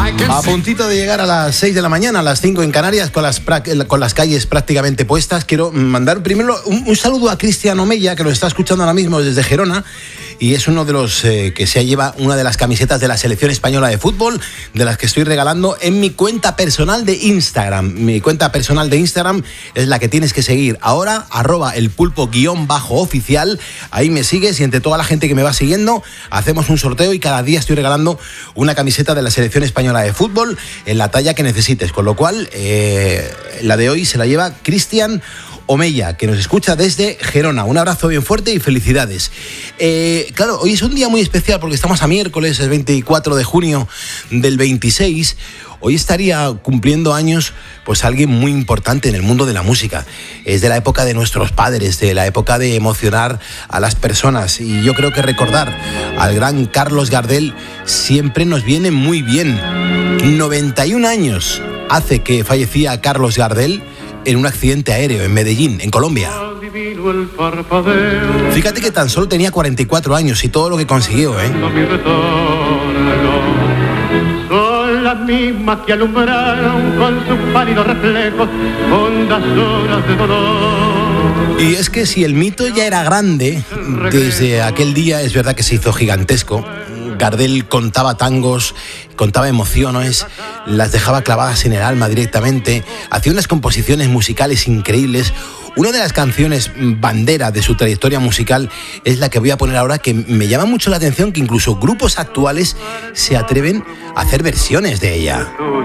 A puntito de llegar a las 6 de la mañana, a las 5 en Canarias, con las calles prácticamente puestas. Quiero mandar primero un saludo a Cristian Omeya, que nos está escuchando ahora mismo desde Gerona. Y es uno de los que se lleva una de las camisetas de la selección española de fútbol, de las que estoy regalando en mi cuenta personal de Instagram. Mi cuenta personal de Instagram es la que tienes que seguir ahora, @elpulpo_oficial. Ahí me sigues y entre toda la gente que me va siguiendo hacemos un sorteo y cada día estoy regalando una camiseta de la selección española de fútbol en la talla que necesites. Con lo cual, la de hoy se la lleva Cristian Omeya, que nos escucha desde Gerona. Un abrazo bien fuerte y felicidades. Claro, hoy es un día muy especial porque estamos a miércoles, es 24 de junio del 26. Hoy estaría cumpliendo años pues alguien muy importante en el mundo de la música. Es de la época de nuestros padres, de la época de emocionar a las personas. Y yo creo que recordar al gran Carlos Gardel siempre nos viene muy bien. 91 años hace que fallecía Carlos Gardel en un accidente aéreo en Medellín, en Colombia. Fíjate que tan solo tenía 44 años y todo lo que consiguió, Son las mismas que alumbraron con sus pálidos reflejos hondas horas de dolor. Y es que si el mito ya era grande, desde aquel día es verdad que se hizo gigantesco. Gardel contaba tangos, contaba emociones, las dejaba clavadas en el alma directamente, hacía unas composiciones musicales increíbles. Una de las canciones bandera de su trayectoria musical es la que voy a poner ahora, que me llama mucho la atención que incluso grupos actuales se atreven a hacer versiones de ella.